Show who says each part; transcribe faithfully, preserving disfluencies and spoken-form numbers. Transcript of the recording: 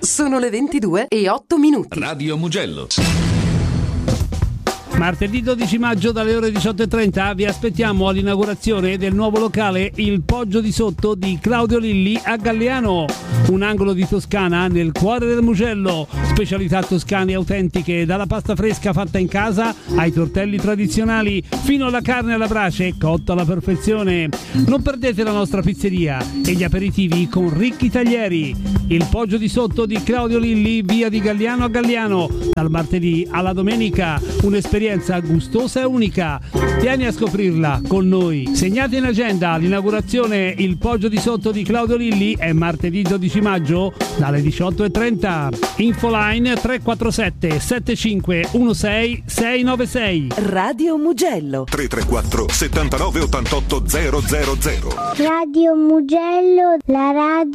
Speaker 1: Sono le ventidue e otto minuti.
Speaker 2: Radio Mugello.
Speaker 3: Martedì dodici maggio dalle ore diciotto e trenta vi aspettiamo all'inaugurazione del nuovo locale Il Poggio di Sotto di Claudio Lilli a Galliano, un angolo di Toscana nel cuore del Mugello, specialità toscane autentiche, dalla pasta fresca fatta in casa ai tortelli tradizionali fino alla carne alla brace cotta alla perfezione. Non perdete la nostra pizzeria e gli aperitivi con ricchi taglieri. Il Poggio di Sotto di Claudio Lilli, via di Galliano a Galliano, dal martedì alla domenica, un'esperienza gustosa e unica. Vieni a scoprirla con noi. Segnate in agenda l'inaugurazione Il Poggio di Sotto di Claudio Lilli è martedì dodici maggio dalle diciotto e trenta. Infoline tre quattro sette sette cinque uno sei sei nove sei.
Speaker 1: Radio Mugello
Speaker 4: tre tre quattro settantanove ottantotto zero zero zero.
Speaker 5: Radio Mugello, la radio